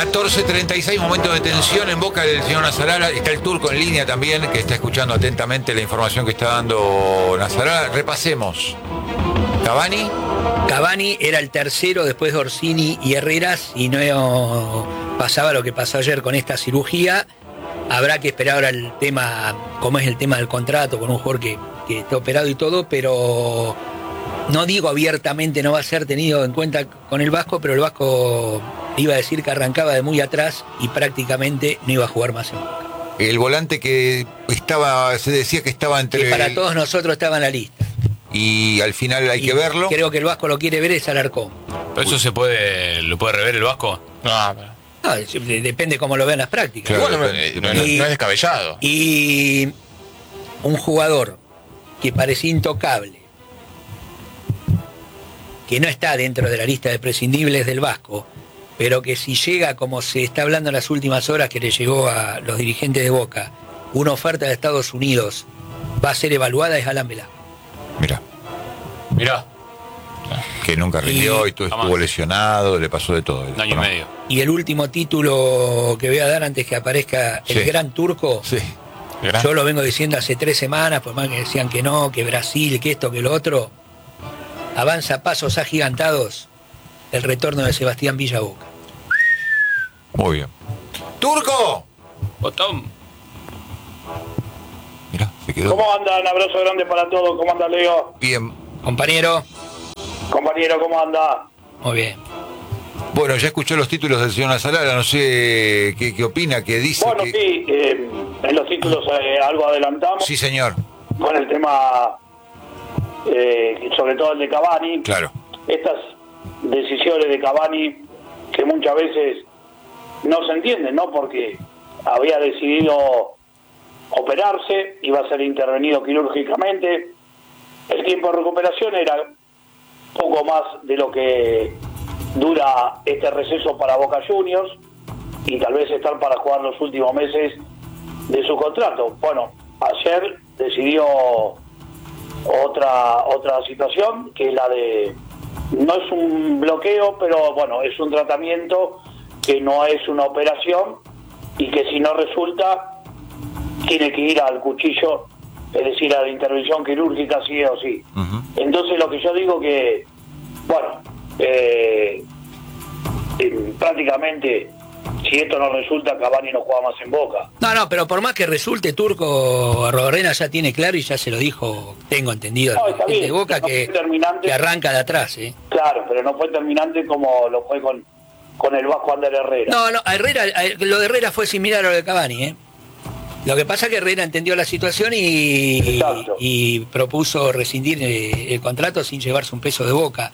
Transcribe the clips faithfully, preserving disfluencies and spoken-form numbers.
catorce treinta y seis, momento de tensión en boca del señor Nasarala. Está el turco en línea también, que está escuchando atentamente la información que está dando Nasarala. Repasemos. Cavani. Cavani era el tercero después de Orsini y Herreras, y no pasaba lo que pasó ayer con esta cirugía. Habrá que esperar ahora el tema, cómo es el tema del contrato con un jugador que, que está operado y todo, pero no digo abiertamente no va a ser tenido en cuenta con el Vasco, pero el Vasco iba a decir que arrancaba de muy atrás y prácticamente no iba a jugar más en Boca. El volante que estaba, se decía que estaba entre... Que para el... todos nosotros estaba en la lista. Y al final hay y que verlo. Creo que el Vasco lo quiere ver, es Alarcón. ¿Pero eso se puede, lo puede rever el Vasco? No, pero... No, depende cómo lo vean las prácticas. Claro, bueno, depende, no, no, y, no es descabellado. Y un jugador que parecía intocable, que no está dentro de la lista de prescindibles del Vasco, pero que si llega, como se está hablando en las últimas horas que le llegó a los dirigentes de Boca, una oferta de Estados Unidos va a ser evaluada, es Alan Velasco. Mirá. Mirá. Que nunca rindió y, y todo estuvo jamás. lesionado, le pasó de todo. Un año y medio. Y el último título que voy a dar antes que aparezca el Sí. gran turco, Sí. yo lo vengo diciendo hace tres semanas, por más que decían que no, que Brasil, que esto, que lo otro, avanza a pasos agigantados el retorno de Sebastián Villa a Boca. Muy bien. ¡Turco! Botón. Mirá, se quedó. ¿Cómo andan? Abrazo grande para todos. ¿Cómo anda, Leo? Bien. Compañero, Compañero, ¿cómo anda? muy bien. Bueno, ya escuchó los títulos del señor Nasarala, no sé qué, qué opina, qué dice. Bueno, que... sí, eh, en los títulos eh, algo adelantamos. Sí, señor. Con el tema, eh, sobre todo el de Cavani. Claro. Estas decisiones de Cavani que muchas veces no se entienden, ¿no? Porque había decidido operarse, iba a ser intervenido quirúrgicamente. El tiempo de recuperación era poco más de lo que dura este receso para Boca Juniors y tal vez estar para jugar los últimos meses de su contrato. Bueno, ayer decidió otra otra situación, que es la de, no es un bloqueo, pero bueno, es un tratamiento que no es una operación y que si no resulta tiene que ir al cuchillo, es decir, a la intervención quirúrgica sí o sí. Uh-huh. Entonces lo que yo digo que, bueno, eh, eh, prácticamente si esto no resulta, Cavani no juega más en Boca. No, no, pero por más que resulte, Turco, Robarrena ya tiene claro y ya se lo dijo, tengo entendido, No, el está dirigente bien, de Boca no que, fue terminante. que arranca de atrás, ¿eh? Claro, pero no fue terminante como lo fue con, con el Vasco Ander Herrera. No, no, a Herrera, a- lo de Herrera fue similar a lo de Cavani, ¿eh? Lo que pasa es que Herrera entendió la situación y, Exacto. y propuso rescindir eh, el contrato sin llevarse un peso de Boca.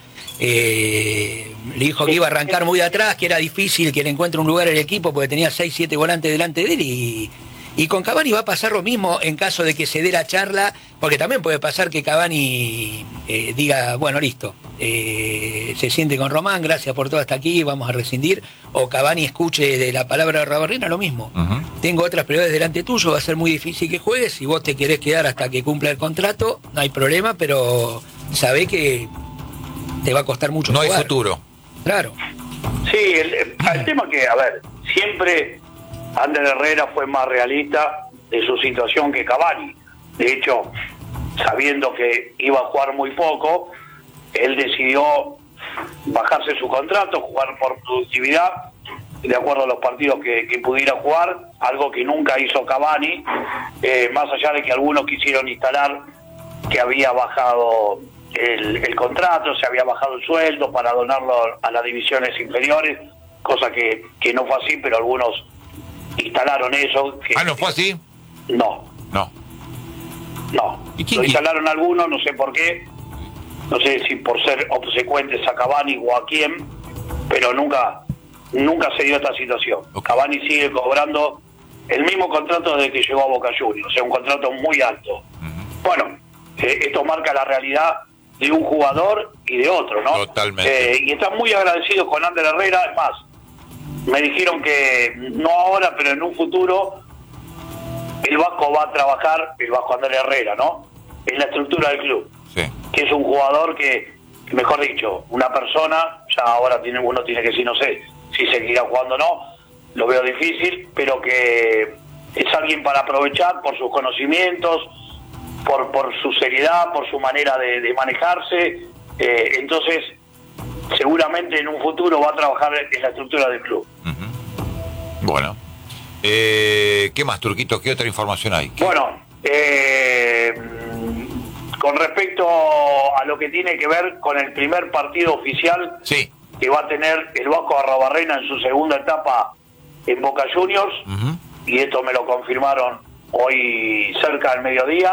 Eh, le dijo que iba a arrancar muy de atrás, que era difícil que le encuentre un lugar en el equipo porque tenía seis siete volantes delante de él y, y con Cavani va a pasar lo mismo en caso de que se dé la charla, porque también puede pasar que Cavani eh, diga, bueno, listo, eh, se siente con Román, gracias por todo hasta aquí, vamos a rescindir, o Cavani escuche de la palabra de Robarrena lo mismo. Uh-huh. Tengo otras prioridades delante tuyo, va a ser muy difícil que juegues, si vos te querés quedar hasta que cumpla el contrato, no hay problema, pero sabé que te va a costar mucho No hay jugar. futuro. Claro. Sí, el, el tema que, a ver, siempre Ander Herrera fue más realista de su situación que Cavani. De hecho, sabiendo que iba a jugar muy poco, él decidió bajarse su contrato, jugar por productividad, de acuerdo a los partidos que, que pudiera jugar, algo que nunca hizo Cavani, eh, más allá de que algunos quisieron instalar que había bajado el, el contrato, se había bajado el sueldo para donarlo a las divisiones inferiores, cosa que, que no fue así, pero algunos instalaron eso. Que, Ah, ¿no fue así? No, No. no. ¿Y quién- Lo instalaron algunos, no sé por qué, no sé si por ser obsecuentes a Cavani o a quién, pero nunca nunca se dio esta situación. Ok. Cavani sigue cobrando el mismo contrato desde que llegó a Boca Juniors, o sea, un contrato muy alto. Uh-huh. Bueno, eh, esto marca la realidad de un jugador y de otro, ¿no? Totalmente. Eh, y están muy agradecidos con Ander Herrera, es más, me dijeron que no ahora, pero en un futuro el Vasco va a trabajar, el Vasco Ander Herrera, ¿no? En la estructura del club, Sí. que es un jugador que, mejor dicho, una persona, ya ahora tiene uno tiene que decir, no sé si seguirá jugando o no, lo veo difícil, pero que es alguien para aprovechar por sus conocimientos, por, por su seriedad, por su manera de, de manejarse. Eh, entonces, seguramente en un futuro va a trabajar en la estructura del club. Uh-huh. Bueno. Eh, ¿Qué más, Turquito? ¿Qué otra información hay? ¿Qué? Bueno, eh, con respecto a lo que tiene que ver con el primer partido oficial sí. que va a tener el Vasco Arrobarrena en su segunda etapa en Boca Juniors, uh-huh. y esto me lo confirmaron hoy cerca del mediodía,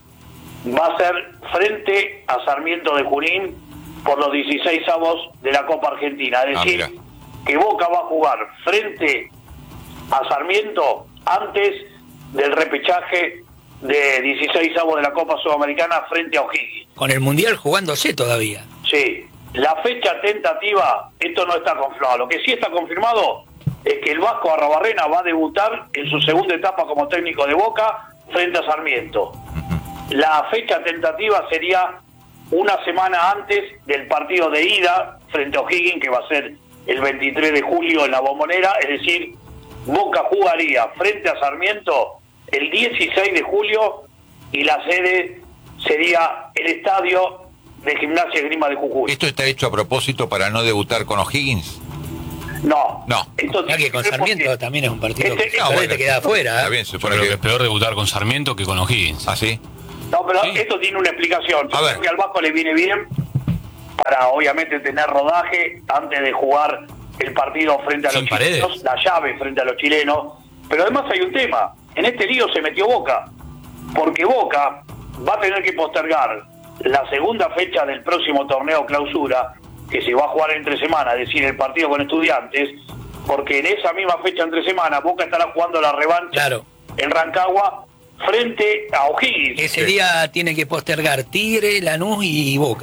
va a ser frente a Sarmiento de Junín por los dieciseisavos de la Copa Argentina. Es decir, ah, que Boca va a jugar frente a Sarmiento antes del repechaje de dieciseisavos de la Copa Sudamericana frente a O'Higgins. Con el Mundial jugándose todavía. Sí, la fecha tentativa, esto no está confirmado. Lo que sí está confirmado es que el Vasco Arrobarrena va a debutar en su segunda etapa como técnico de Boca frente a Sarmiento. La fecha tentativa sería una semana antes del partido de ida frente a O'Higgins, que va a ser el veintitrés de julio en la Bombonera. Es decir, Boca jugaría frente a Sarmiento el dieciséis de julio y la sede sería el estadio de Gimnasia Esgrima de Jujuy. ¿Esto está hecho a propósito para no debutar con O'Higgins? No. No. Esto ya que con Sarmiento porque también es un partido este, que no, bueno, te queda afuera. Está bien, se supone que es peor debutar con Sarmiento que con O'Higgins. ¿Ah, sí? No, pero sí. Esto tiene una explicación. A Yo ver. creo que al Vasco le viene bien para, obviamente, tener rodaje antes de jugar el partido frente a Sin los Paredes. chilenos, la llave frente a los chilenos. Pero además hay un tema. En este lío se metió Boca, porque Boca va a tener que postergar la segunda fecha del próximo torneo clausura, que se va a jugar entre semanas, es decir, el partido con Estudiantes, porque en esa misma fecha entre semanas Boca estará jugando la revancha Claro. en Rancagua frente a O'Higgins. Ese día tiene que postergar Tigre, Lanús y Boca.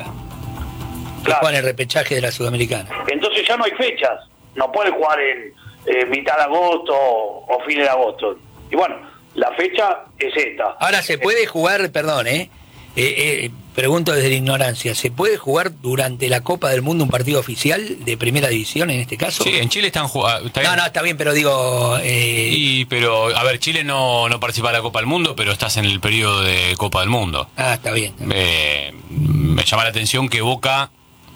Que Claro. juegan el repechaje de la Sudamericana. Entonces ya no hay fechas, no puede jugar en eh, mitad de agosto o fines de agosto. Y bueno, la fecha es esta. Ahora se puede jugar, perdón, eh, eh, eh pregunto desde la ignorancia, ¿se puede jugar durante la Copa del Mundo un partido oficial de primera división en este caso? Sí, en Chile están jugando. No, no, está bien, pero digo... Eh... Y, pero, a ver, Chile no, no participa de la Copa del Mundo, pero estás en el periodo de Copa del Mundo. Ah, está bien. Está bien. Eh, me llama la atención que Boca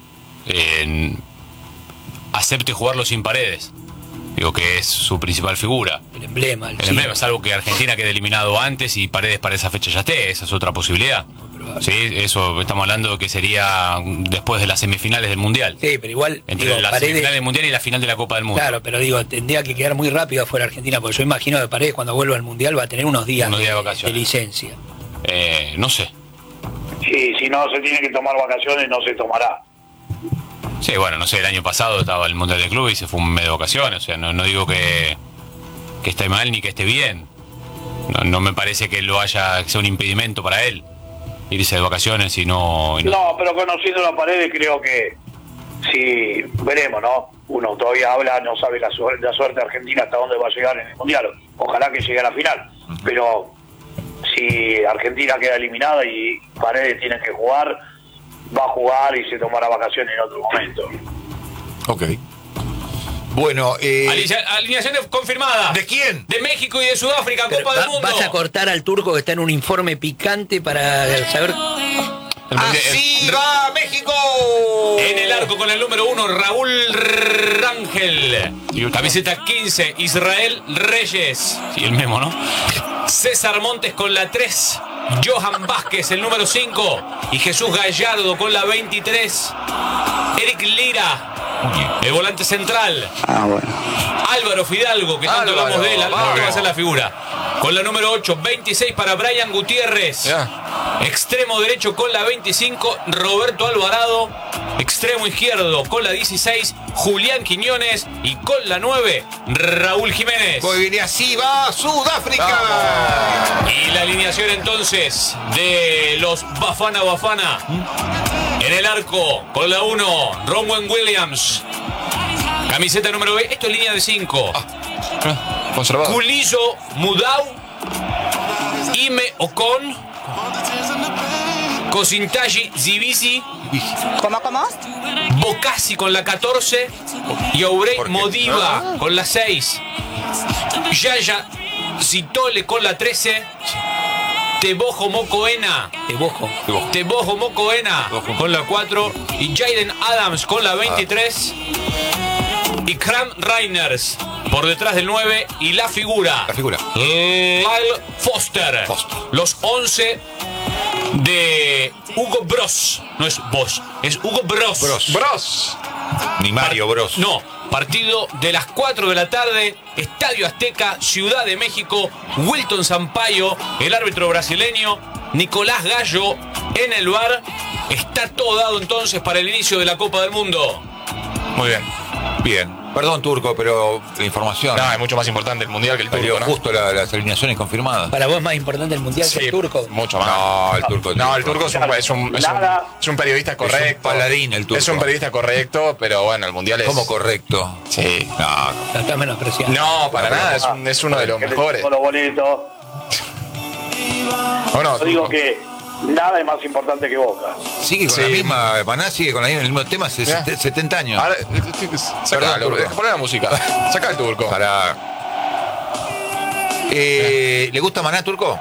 eh, acepte jugarlo sin Paredes. Digo que es su principal figura. El emblema. El, el emblema, salvo que Argentina quede eliminado antes y Paredes para esa fecha ya esté. Esa es otra posibilidad. Sí, eso estamos hablando que sería después de las semifinales del Mundial. Sí, pero igual... Entre digo, la Paredes, semifinal del Mundial y la final de la Copa del Mundo. Claro, pero digo, tendría que quedar muy rápido afuera Argentina, porque yo imagino que Paredes cuando vuelva al Mundial va a tener unos días, Unos días de de, vacaciones. de licencia. Eh, no sé. Sí, si no se tiene que tomar vacaciones, no se tomará. Sí, bueno, no sé, el año pasado estaba el Mundial de Club y se fue un mes de vacaciones. O sea, no, no digo que, que esté mal ni que esté bien. No, no me parece que lo haya, que sea un impedimento para él irse de vacaciones y no... Y no... No, pero conociendo la Paredes creo que sí, veremos, ¿no? Uno todavía habla, no sabe la suerte, la suerte argentina hasta dónde va a llegar en el Mundial. Ojalá que llegue a la final. Pero si Argentina queda eliminada y Paredes tiene que jugar, va a jugar y se tomará vacaciones en otro momento. Ok. Bueno, eh... Alicia- alineación confirmada. ¿De quién? De México y de Sudáfrica, Pero Copa va- del Mundo. vas a cortar al turco que está en un informe picante para saber... ¡Así va México! En el arco con el número uno, Raúl Rangel. Camiseta quince, Israel Reyes. Sí, el memo, ¿no? César Montes con la tres. Johan Vázquez, el número cinco. Y Jesús Gallardo con la veintitrés. Eric Lira, el volante central. Ah, bueno. Álvaro Fidalgo, que tanto Álvaro, hablamos de él, Álvaro, vamos. que va a ser la figura. Con la número ocho, veintiséis para Brian Gutiérrez. Ya. Extremo derecho con la veinticinco, Roberto Alvarado. Extremo izquierdo con la dieciséis, Julián Quiñones. Y con la nueve, Raúl Jiménez. Muy bien, y así va Sudáfrica. Y la alineación entonces de los Bafana Bafana. En el arco con la uno, Ronwen Williams. Camiseta número B, esto es línea de cinco. Conservado. Kulizo Mudau, Ime Ocon, Kosintaji Zivisi, difícil. ¿Cómo, cómo? Bocassi con la catorce y Aurey ¿Por qué? Modiva Ah. con la seis. Yaya Zitole con la trece. Tebojo Mocoena. Tebojo. Tebojo Mocoena Tebojo. con la cuatro. Y Jaden Adams con la veintitrés. Y Kram Reiners por detrás del nueve. Y la figura. La figura. Lyle Foster. Foster. Los once de Hugo Bros. No es Bosch, es Hugo Bros. Bros. Bros. Ni Mario Bros. No, partido de las cuatro de la tarde, Estadio Azteca, Ciudad de México, Wilton Sampaio, el árbitro brasileño, Nicolás Gallo en el V A R. Está todo dado entonces para el inicio de la Copa del Mundo. Muy bien. Bien. Perdón, Turco, pero la información. No, es mucho más importante el mundial que el Salió turco, ¿no? justo la- las alineaciones confirmadas. Para vos es más importante el mundial que Sí, el turco. mucho más. No, el turco. No, el turco es un, es un, es un, Nada. es un periodista correcto. un paladín el turco. Es un periodista correcto, pero bueno, el mundial es. ¿Cómo correcto? Sí. No, La está menospreciando. No, para nada, es, un- es uno de los Que le mejores. tengo los boletos. ¿O no, Yo digo turco? que nada es más importante que Boca. sigue con Sí. la misma, Maná sigue con la misma- el mismo tema hace Mirá. set- setenta años. Ahora, sacalo, Perdón, turco. poné la música. Saca el turco. Para. Eh, ¿Le gusta Maná, Turco?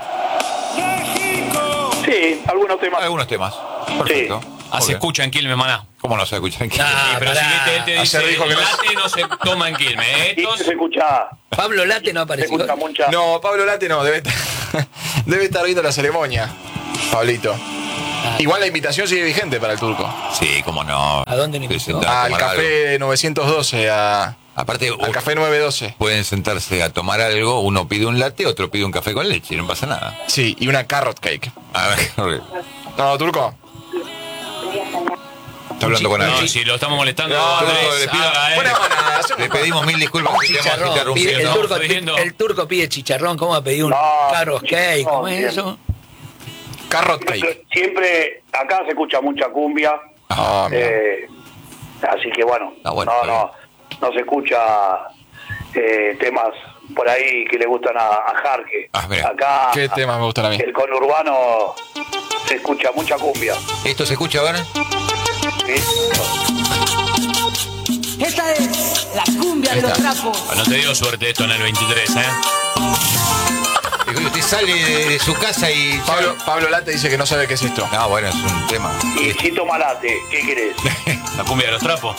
Sí, algunos temas. Algunos temas. Perfecto. Así Ok. escucha en Quilmes, Maná. ¿Cómo no se escucha en Ah, Sí, pero si pará. viste, él te dice, Ayer dijo que no- late no se toma en Quilmes. Y Estos, se escucha, Pablo Late no se apareció. escucha mucha. No, Pablo Late no, debe estar, debe estar viendo la ceremonia. Pablito. Igual la invitación sigue vigente para el turco. Sí, cómo no. ¿A dónde le Se invitó? sientan a Al tomar café novecientos doce, a, algo. Aparte, al café novecientos doce. pueden sentarse a tomar algo. Uno pide un latte, otro pide un café con leche. No pasa nada. Sí, y una carrot cake. A ver, No, turco. está hablando con no, alguien. si lo estamos molestando, No, Andrés, no, le pido- haga, eh. Buena onda, hace un- Le pedimos mil disculpas si te hemos Chicharrón, pide- interrumpido. el, ¿no? turco, Estoy viendo. el turco pide chicharrón, ¿cómo va a pedir un No, carros cake? ¿Cómo es bien. eso? Carrot cake. Siempre, acá se escucha mucha cumbia. Ah, mira. eh, así que bueno, Ah, bueno, no, está no, no se escucha eh, temas por ahí que le gustan a, a Jarque. Ah, mira. Acá ¿Qué temas me gustan a mí? el conurbano se escucha mucha cumbia. ¿Esto se escucha, a ver? ¿sí? Esta es la cumbia de los trapos. No te dio suerte esto en el veintitrés, ¿eh? Digo, Usted sale de, de su casa y... Pablo, Pablo Late dice que no sabe qué es esto. No, bueno, es un tema. Y Chito Malate, ¿qué querés? La cumbia de los trapos.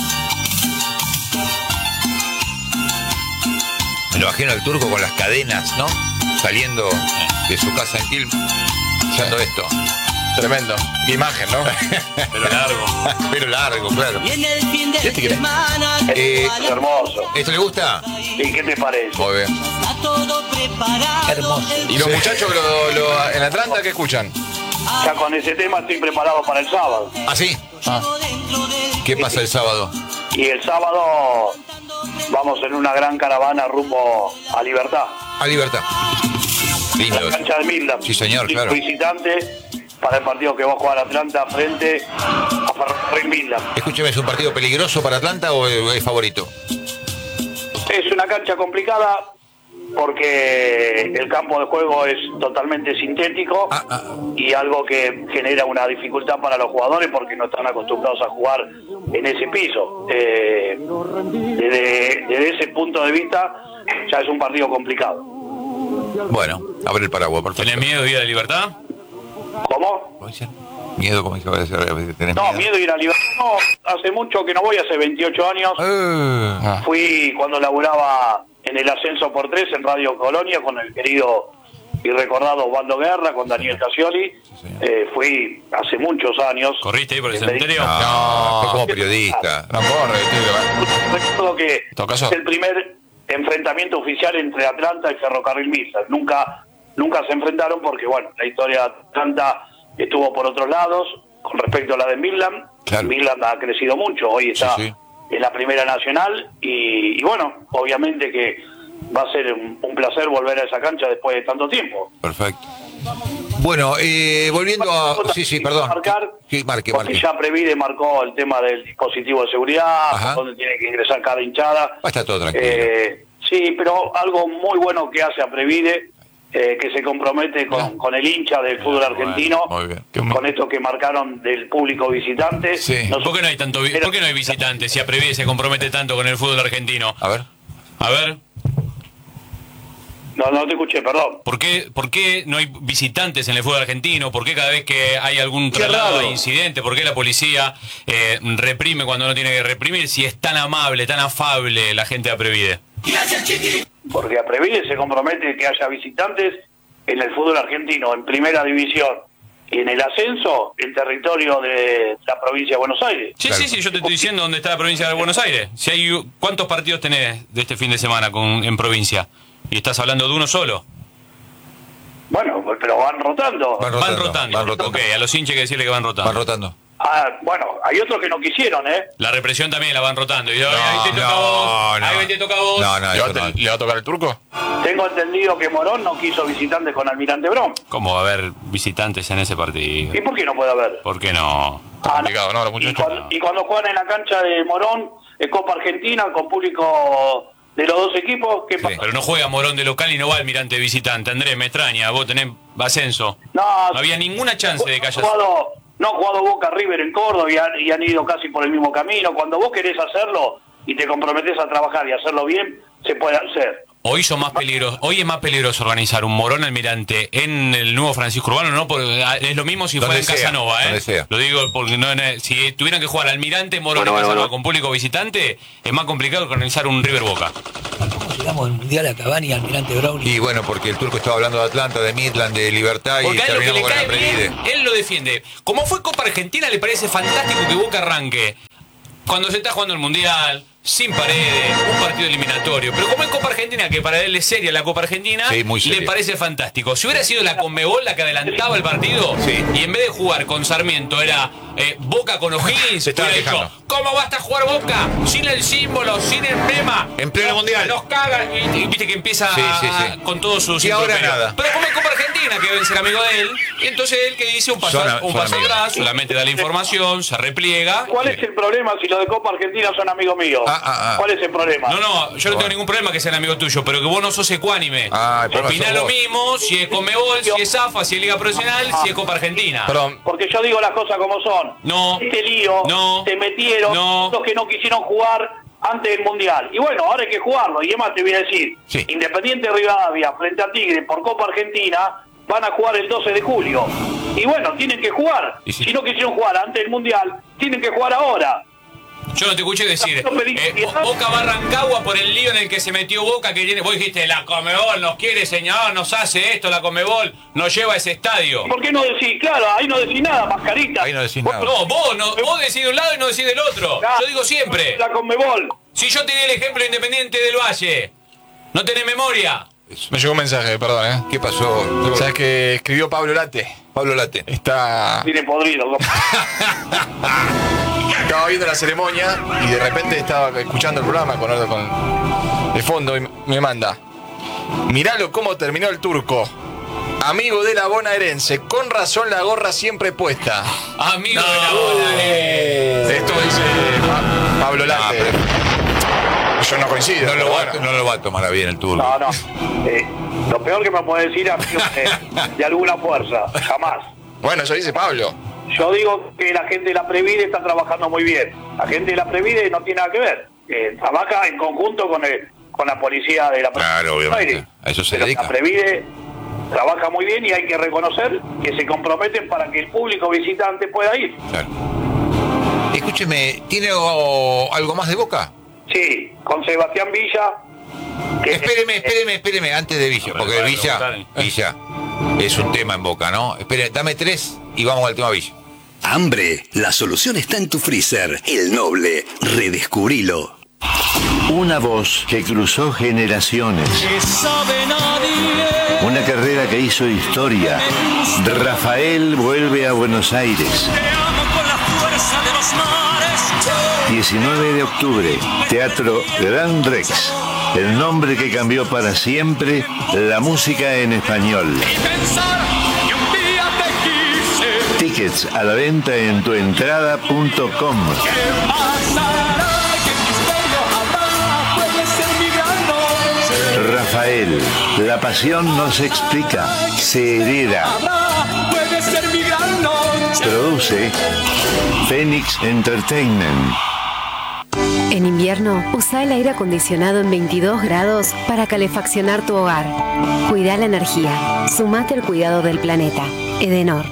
Me lo imagino al turco con las cadenas, ¿no? Saliendo de su casa en Quilmes, haciendo esto. Tremendo. Qué imagen, ¿no? Pero largo. Pero largo, claro. Y en el fin de ¿Qué te quiere? semana Eh, Es hermoso. ¿Esto le gusta? ¿Y qué te parece? Muy bien. está todo preparado. Hermoso. Y los muchachos lo, lo- en Atlanta, ¿qué escuchan? Ya con ese tema estoy preparado para el sábado. ¿Ah, sí? Dentro del ¿Qué pasa el sábado? Y el sábado vamos en una gran caravana rumbo a Libertad. A Libertad. Lindo. La cancha de Milda. Sí, señor, claro. Visitante para el partido que va a jugar Atlanta frente a Ferrocarril Milda. Escúcheme, ¿es un partido peligroso para Atlanta o es es favorito? Es una cancha complicada porque el campo de juego es totalmente sintético Ah, ah. y algo que genera una dificultad para los jugadores porque no están acostumbrados a jugar en ese piso. Eh, desde, desde ese punto de vista ya es un partido complicado. Bueno, abre el paraguas, por favor. ¿Tenés miedo de ir a Libertad? ¿Cómo? ¿Cómo dice? Miedo, ¿cómo dice? ¿Tenés No, miedo de ir a Libertad. No, hace mucho que no voy, hace veintiocho años. Eh, Ah. Fui cuando laburaba en el ascenso por tres en Radio Colonia con el querido y recordado Osvaldo Guerra, con Daniel Casioli. Eh, fui hace muchos años. ¿Corriste ahí por el Me pedí- cementerio? no, fue como periodista. No corre, tío. Recuerdo que ¿Todo caso? es el primer enfrentamiento oficial entre Atlanta y Ferrocarril Midland. Nunca, nunca se enfrentaron porque, bueno, la historia de Atlanta estuvo por otros lados con respecto a la de Midland. Claro. Midland ha crecido mucho, hoy está Sí, sí. en la Primera Nacional y, y, bueno, obviamente que va a ser un, un placer volver a esa cancha después de tanto tiempo. Perfecto. Bueno, eh, volviendo a... Sí, sí, perdón. Marcar, Sí, marque, porque marque. ya Previde marcó el tema del dispositivo de seguridad, Ajá. donde tiene que ingresar cada hinchada. Va a estar todo tranquilo. Eh, sí, pero algo muy bueno que hace a Previde eh, que se compromete con, con el hincha del fútbol argentino, Muy bien. con esto que marcaron del público visitante. Sí. Nos- ¿Por qué no hay tanto, vi- Pero- ¿por qué no hay visitantes si Aprevide se compromete tanto con el fútbol argentino? A ver. A ver, No, no te escuché, perdón. ¿por qué, ¿por qué no hay visitantes en el fútbol argentino? ¿Por qué cada vez que hay algún Qué traslado raro. de incidente? ¿Por qué la policía eh, reprime cuando no tiene que reprimir? Si es tan amable, tan afable la gente de Aprevide. Porque Aprevide se compromete que haya visitantes en el fútbol argentino, en primera división y en el ascenso, en territorio de la provincia de Buenos Aires. Sí, Claro. sí, sí, yo te estoy diciendo dónde está la provincia de Buenos Aires. Si hay, ¿cuántos partidos tenés de este fin de semana con, en provincia? Y estás hablando de uno solo. Bueno, pero van rotando. Van Van rotando, rotando. van rotando. Ok, a los hinchas hay que decirle que van rotando. Van rotando. Ah, bueno, hay otros que no quisieron, ¿eh? La represión también la van rotando. Y ahí No, te toca a no, vos, no. ahí te toca a vos. No, no, ¿Le eso va, a- no. ¿Le va a tocar el turco? Tengo entendido que Morón no quiso visitantes con Almirante Brown. ¿Cómo va a haber visitantes en ese partido? ¿Y por qué no puede haber? ¿Por qué no? Ah, Complicado, ¿no? Los Y muchachos. cuando, y cuando juegan en la cancha de Morón, en Copa Argentina, con público de los dos equipos, ¿qué pasa? Pero no juega Morón de local y no va Almirante de visitante. Andrés, me extraña, vos tenés ascenso. No, No había ninguna chance de que no ha haya... jugado, no ha jugado Boca River en Córdoba y han, y han ido casi por el mismo camino. Cuando vos querés hacerlo y te comprometés a trabajar y hacerlo bien, se puede hacer. Hoy son más peligrosos, hoy es más peligroso organizar un Morón Almirante en el nuevo Francisco Urbano, no porque es lo mismo si fuera Donde en sea, Casanova, donde ¿eh? sea. Lo digo porque no en- si tuvieran que jugar Almirante Morón Bueno, en bueno, Casanova bueno. con público visitante, es más complicado que organizar un River Boca. ¿Cómo llegamos al Mundial a Cavani y Almirante Brown? Y bueno, porque el turco estaba hablando de Atlanta, de Midland, de Libertad y Porque a él lo que terminamos le con la cae Aprevide. bien, él lo defiende. Como fue Copa Argentina, le parece fantástico que Boca arranque cuando se está jugando el Mundial, sin Paredes, un partido eliminatorio. Pero como es Copa Argentina, que para él es seria la Copa Argentina, Sí, muy le seria. parece fantástico. Si hubiera sido la Conmebol la que adelantaba el partido, Sí. y en vez de jugar con Sarmiento era eh, Boca con O'Higgins, Se estaba hubiera dicho, quejando. ¿cómo va a estar a jugar Boca? Sin el símbolo, sin el emblema. En pleno Nos- Mundial. Nos cagan. Y, y viste que empieza Sí, sí, a- sí. con todos sus Y ahora improperios. nada. Pero como es Copa Argentina, que debe ser amigo de él, y entonces él que dice un paso, Son a- un son paso amigos. atrás, solamente da la información, se repliega. ¿Cuál es el problema si los de Copa Argentina son amigos míos? Ah, ah, ah. ¿Cuál es el problema? No, no, yo no tengo ningún problema que sean amigos tuyos, pero que vos no sos ecuánime. Ah, el problema Opinás sos lo vos. mismo, si es Conmebol, si es AFA, si es Liga Profesional, si es Copa Argentina. Perdón, Porque yo digo las cosas como son. No. Este lío No. se metieron No. los que no quisieron jugar antes del Mundial. Y bueno, ahora hay que jugarlo. Y además te voy a decir, Sí. Independiente Rivadavia frente a Tigre por Copa Argentina van a jugar el doce de julio. Y bueno, tienen que jugar. Y sí. Si no quisieron jugar antes del Mundial, tienen que jugar ahora. Yo no te escuché decir, No pedí eh, piedad. Boca va a Rancagua por el lío en el que se metió Boca, que tiene, vos dijiste, la Conmebol nos quiere señalar, nos hace esto, la Conmebol nos lleva a ese estadio. ¿Por qué no decís? Claro, ahí no decís nada, mascarita. Ahí no decís Vos- nada. No, vos, no, vos decís de un lado y no decís del otro. Yo digo siempre, La Conmebol. si yo te di el ejemplo de Independiente del Valle, ¿no tenés memoria? me llegó un mensaje, perdón, ¿eh? ¿Qué pasó? ¿Sabes que escribió Pablo Late? Pablo Late. Está... Tiene podrido. Estaba viendo la ceremonia y de repente estaba escuchando el programa con algo con de fondo y me manda. Miralo cómo terminó el turco. Amigo de la bonaerense, con razón la gorra siempre puesta. Amigo de la bola. Esto dice Pa- Pablo Late. Yo no coincido. No lo, pero va, bueno. no lo va a tomar a bien el turco. No, no. Eh, lo peor que me puede decir amigo de, de alguna fuerza. Jamás. Bueno, eso dice Pablo. Yo digo que la gente de la Previde está trabajando muy bien. La gente de la Previde no tiene nada que ver. Eh, trabaja en conjunto con el, con la policía de la Claro, obviamente. A eso se Pero dedica. La Previde trabaja muy bien y hay que reconocer que se comprometen para que el público visitante pueda ir. Claro. Escúcheme, ¿tiene o- algo más de Boca? Sí, con Sebastián Villa. que- Espéreme, espéreme, espéreme, antes de Villa, porque Bueno, Villa, dale. Villa es un tema en Boca, ¿no? Espere, dame tres y vamos al tema Villa. Hambre, la solución está en tu freezer. El Noble, redescubrilo. Una voz que cruzó generaciones. Una carrera que hizo historia. Rafael vuelve a Buenos Aires. diecinueve de octubre, Teatro Gran Rex. El nombre que cambió para siempre la música en español. Tickets a la venta en tuentrada punto com. Rafael, La pasión no se explica, se hereda. Puede ser mi gran noche. Produce Phoenix Entertainment. En invierno, usa el aire acondicionado en veintidós grados para calefaccionar tu hogar. Cuida la energía. Sumate al cuidado del planeta. Edenor.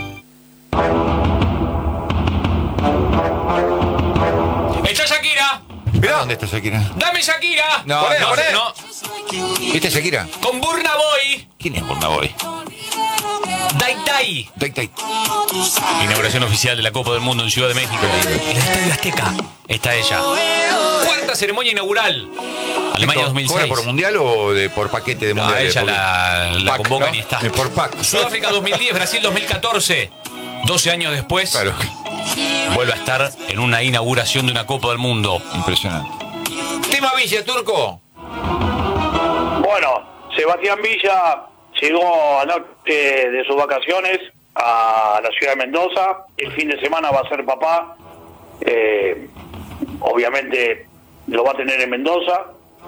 ¡Está Shakira! Mirá. ¿Dónde está Shakira? ¡Dame Shakira! No, Poné, no, poné. no. ¿Viste Shakira? Con Burna Boy. ¿Quién es Burna Boy? Dai Dai. Dai, dai. Inauguración oficial de la Copa del Mundo en Ciudad de México. El Estadio Azteca. Está ella. Cuarta ceremonia inaugural. Alemania dos mil seis. ¿Cobra por mundial o de, por paquete de No, mundial? ella Por- la, la pack, convocan ¿no? y está. Es por pack. Sudáfrica dos mil diez, Brasil dos mil catorce. doce años después, Claro, vuelve a estar en una inauguración de una Copa del Mundo. impresionante. Tema Villa, Turco. Bueno, Sebastián Villa llegó anoche de sus vacaciones a la ciudad de Mendoza. El fin de semana va a ser papá. Eh, obviamente lo va a tener en Mendoza.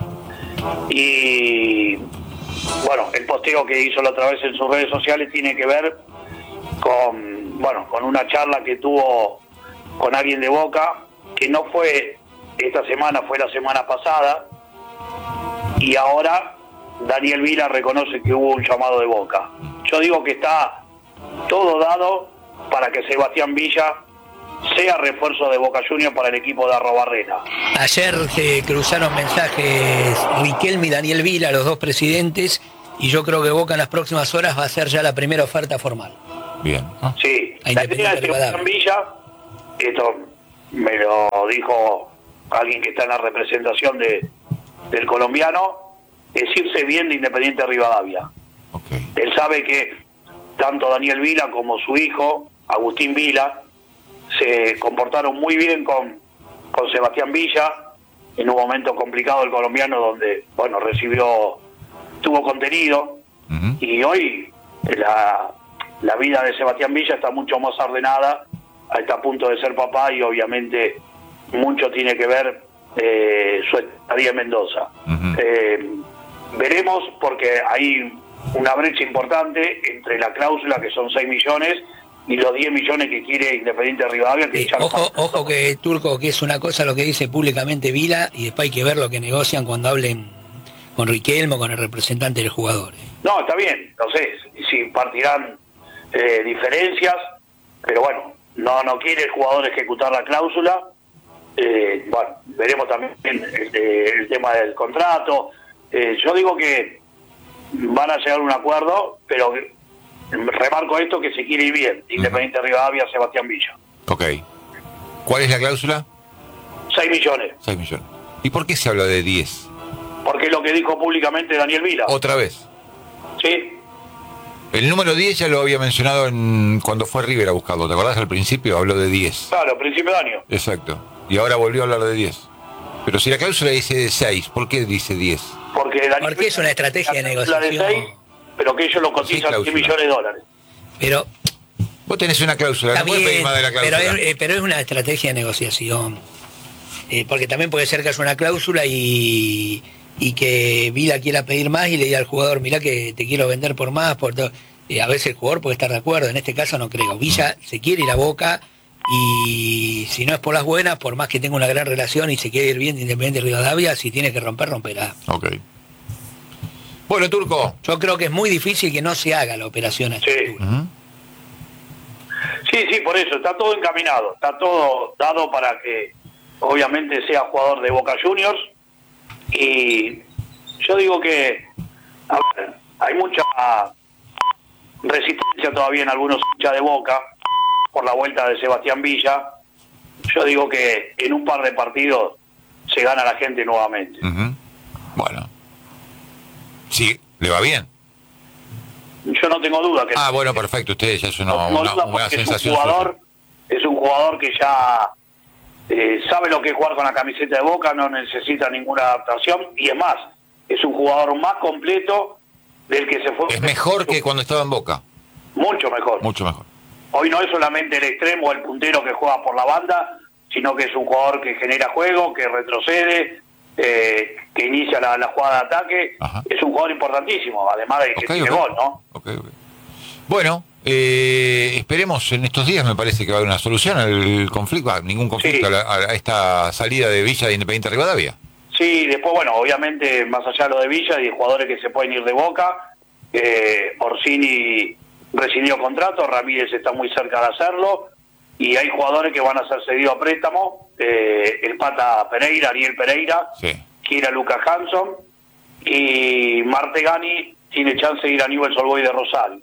Y bueno, el posteo que hizo la otra vez en sus redes sociales tiene que ver con, bueno, con una charla que tuvo con alguien de Boca, que no fue esta semana, fue la semana pasada. Y ahora Daniel Vila reconoce que hubo un llamado de Boca. Yo digo que está todo dado para que Sebastián Villa sea refuerzo de Boca Juniors para el equipo de Arrobarrena. Ayer se cruzaron mensajes Riquelme y Daniel Vila, los dos presidentes, y yo creo que Boca en las próximas horas va a hacer ya la primera oferta formal. Bien. Sí, A la idea de Independiente Sebastián Villa, esto me lo dijo alguien que está en la representación de, del colombiano, es irse bien de Independiente Rivadavia. Okay. Él sabe que tanto Daniel Vila como su hijo, Agustín Vila, se comportaron muy bien con, con Sebastián Villa en un momento complicado del colombiano donde, bueno, recibió, tuvo contenido. Uh-huh. Y hoy la, la vida de Sebastián Villa está mucho más ordenada, está a punto de ser papá y obviamente mucho tiene que ver eh, su estadía en Mendoza. Uh-huh. Eh, veremos porque hay una brecha importante entre la cláusula, que son seis millones, y los diez millones que quiere Independiente Rivadavia, que Eh, ya no ojo, pasa. ojo que Turco, que es una cosa lo que dice públicamente Vila, y después hay que ver lo que negocian cuando hablen con Riquelme o con el representante del jugador. No, está bien, no sé si partirán eh, diferencias, pero bueno, no no quiere el jugador ejecutar la cláusula. Eh, bueno, veremos también el, el tema del contrato. Eh, yo digo que van a llegar a un acuerdo, pero remarco esto, que se quiere ir bien. Independiente Rivadavia, Sebastián Villa. Ok. ¿Cuál es la cláusula? seis millones, seis millones. ¿Y por qué se habla de diez? porque es lo que dijo públicamente Daniel Vila. Otra vez. Sí, El número diez ya lo había mencionado en, cuando fue River a buscarlo. ¿Te acordás? Al principio habló de diez. claro, principio de año. Exacto. Y ahora volvió a hablar de diez. Pero si la cláusula dice seis, ¿por qué dice diez? Porque, Daniel Porque es una estrategia de la negociación. de seis, pero que ellos lo Sí, cotizan cláusula. diez millones de dólares. Pero Vos tenés una cláusula, no también, podés pedir más de la pero, cláusula. es, eh, pero es una estrategia de negociación. Eh, porque también puede ser que haya una cláusula y, y que Vila quiera pedir más y le diga al jugador, mirá que te quiero vender por más, por todo. Eh, a veces el jugador puede estar de acuerdo, en este caso no creo. Villa se quiere ir a Boca y si no es por las buenas, por más que tenga una gran relación y se quiere ir bien de Independiente Rivadavia, si tiene que romper, romperá. Ok. Bueno, Turco. Yo creo que es muy difícil que no se haga la operación a esta Sí. altura. Ujú. Sí, sí, por eso, está todo encaminado, está todo dado para que obviamente sea jugador de Boca Juniors. Y yo digo que, a ver, hay mucha resistencia todavía en algunos hinchas de Boca por la vuelta de Sebastián Villa. Yo digo que en un par de partidos se gana la gente nuevamente. Ujú. Bueno. Sí, ¿le va bien? Yo no tengo duda que Ah, bueno, perfecto. Usted ya es una, no tengo una, duda una porque es un sensación. jugador, es un jugador que ya eh, sabe lo que es jugar con la camiseta de Boca, no necesita ninguna adaptación, y es más, es un jugador más completo del que se fue. Es mejor que cuando estaba en Boca. Mucho mejor. Mucho mejor. Hoy no es solamente el extremo, el puntero que juega por la banda, sino que es un jugador que genera juego, que retrocede, eh, que inicia la, la jugada de ataque, Ajá. es un jugador importantísimo, además de que Ok, tiene ok. gol, ¿no? Okay, okay. Bueno, eh, esperemos en estos días, me parece que va a haber una solución al conflicto, a ningún conflicto, Sí. a, la- a esta salida de Villa de Independiente Rivadavia. Sí, después, bueno, obviamente, más allá de lo de Villa y de jugadores que se pueden ir de Boca, eh, Orsini rescindió contrato, Ramírez está muy cerca de hacerlo, y hay jugadores que van a ser cedidos a préstamo, eh, el Pata Pereira, Ariel Pereira, Sí. quiere a Lucas Hanson, y Martegani tiene chance de ir a Newell's Old Boys de Rosario.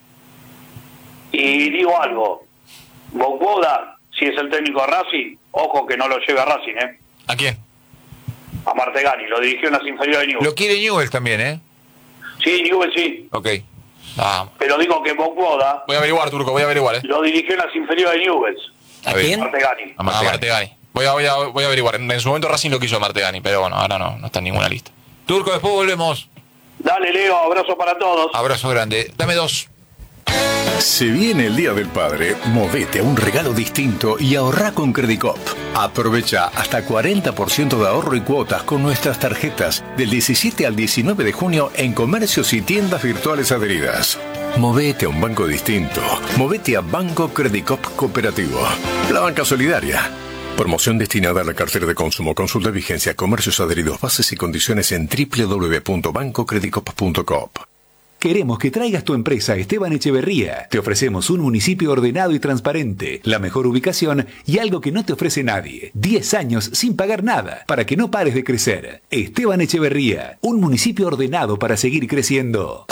Y digo algo, Boquoda, si es el técnico de Racing, ojo que no lo lleve a Racing, ¿eh? ¿A quién? A Martegani, lo dirigió en las inferiores de Newell's. Lo quiere Newell también, ¿eh? Sí, Newell's sí, Ok. Ah, pero digo que Boquoda voy a averiguar, Turco, voy a averiguar, ¿eh? lo dirigió en las inferiores de Newell's, ¿A ver. quién? Martegani. A A Martegani. Martegani. Voy a, voy, a, voy a averiguar. En, en su momento Racing lo quiso a Martegani, pero bueno, ahora no, no está en ninguna lista. Turco, después volvemos. Dale, Leo, abrazo para todos. Abrazo grande. Dame dos. Se viene el Día del Padre, movete a un regalo distinto y ahorrá con Credicop. Aprovecha hasta cuarenta por ciento de ahorro y cuotas con nuestras tarjetas del diecisiete al diecinueve de junio en comercios y tiendas virtuales adheridas. Movete a un banco distinto. Movete a Banco Credicop Cooperativo. La banca solidaria. Promoción destinada a la cartera de consumo. Consulta vigencia, comercios adheridos, bases y condiciones en doble u doble u doble u punto banco credicop punto com. Queremos que traigas tu empresa a Esteban Echeverría. Te ofrecemos un municipio ordenado y transparente, la mejor ubicación y algo que no te ofrece nadie. diez años sin pagar nada, para que no pares de crecer. Esteban Echeverría, un municipio ordenado para seguir creciendo.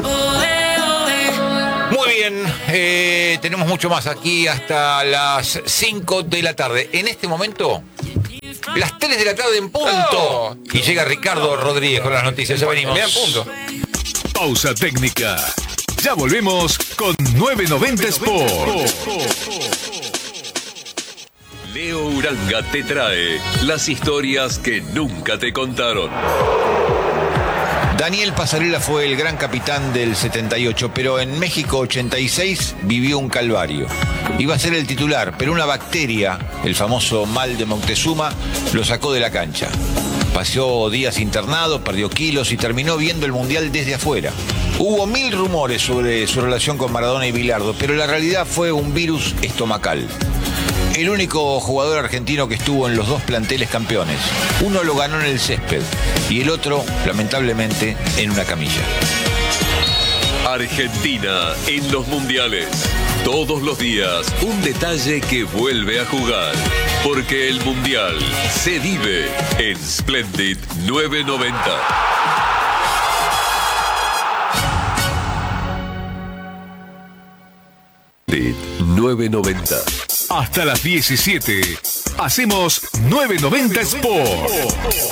Muy bien, eh, tenemos mucho más aquí hasta las cinco de la tarde. En este momento, las tres de la tarde en punto. Y llega Ricardo Rodríguez con las noticias. Ya venimos. Mira, en punto. Pausa técnica. Ya volvemos con novecientos noventa Sport. Leo Uranga te trae las historias que nunca te contaron. Daniel Pasarela fue el gran capitán del setenta y ocho, pero en México ochenta y seis vivió un calvario. Iba a ser el titular, pero una bacteria, el famoso mal de Moctezuma, lo sacó de la cancha. Pasó días internado, perdió kilos y terminó viendo el Mundial desde afuera. Hubo mil rumores sobre su relación con Maradona y Bilardo, pero la realidad fue un virus estomacal. El único jugador argentino que estuvo en los dos planteles campeones. Uno lo ganó en el césped y el otro, lamentablemente, en una camilla. Argentina en los mundiales. Todos los días un detalle que vuelve a jugar. Porque el mundial se vive en Splendid novecientos noventa. novecientos noventa. Hasta las diecisiete hacemos novecientos noventa Sport.